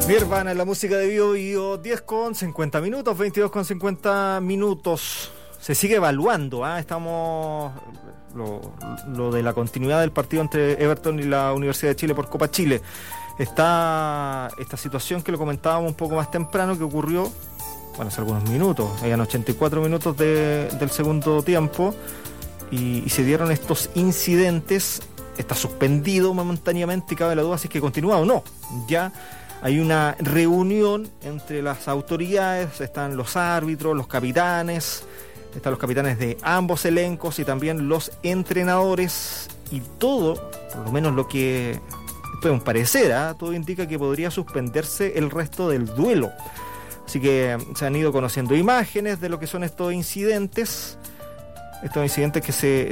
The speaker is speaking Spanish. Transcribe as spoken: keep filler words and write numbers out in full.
Nirvana en la música de Bio Bio, diez con cincuenta minutos, veintidós con cincuenta minutos. Se sigue evaluando, ¿eh? Estamos lo, lo de la continuidad del partido entre Everton y la Universidad de Chile por Copa Chile. Está esta situación que lo comentábamos un poco más temprano, que ocurrió, bueno, hace algunos minutos, habían ochenta y cuatro minutos de, del segundo tiempo, y, y se dieron estos incidentes. Está suspendido momentáneamente y cabe la duda si es que continúa o no. Ya hay una reunión entre las autoridades, están los árbitros, los capitanes, están los capitanes de ambos elencos y también los entrenadores, y todo, por lo menos lo que, esto es un parecer, ¿eh? Todo indica que podría suspenderse el resto del duelo. Así que se han ido conociendo imágenes de lo que son estos incidentes, estos incidentes que se